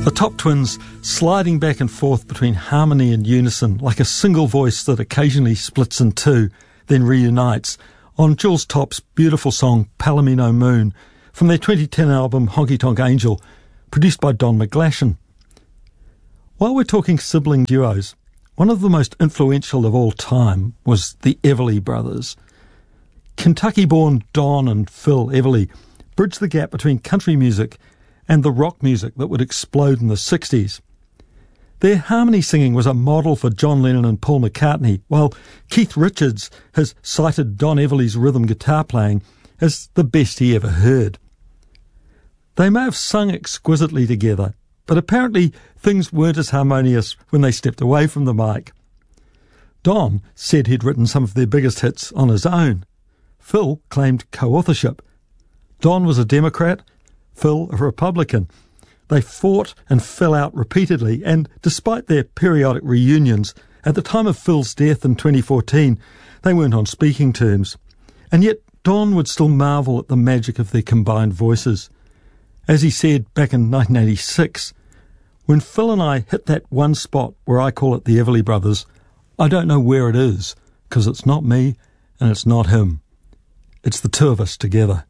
The Top Twins sliding back and forth between harmony and unison like a single voice that occasionally splits in two, then reunites, on Jules Top's beautiful song Palomino Moon from their 2010 album Honky Tonk Angel, produced by Don McGlashan. While we're talking sibling duos, one of the most influential of all time was the Everly Brothers. Kentucky-born Don and Phil Everly bridged the gap between country music and the rock music that would explode in the 60s. Their harmony singing was a model for John Lennon and Paul McCartney, while Keith Richards has cited Don Everly's rhythm guitar playing as the best he ever heard. They may have sung exquisitely together, but apparently things weren't as harmonious when they stepped away from the mic. Don said he'd written some of their biggest hits on his own. Phil claimed co-authorship. Don was a Democrat, Phil a Republican. They fought and fell out repeatedly, and despite their periodic reunions, at the time of Phil's death in 2014, they weren't on speaking terms. And yet Don would still marvel at the magic of their combined voices. As he said back in 1986, "When Phil and I hit that one spot where I call it the Everly Brothers, I don't know where it is, because it's not me and it's not him. It's the two of us together."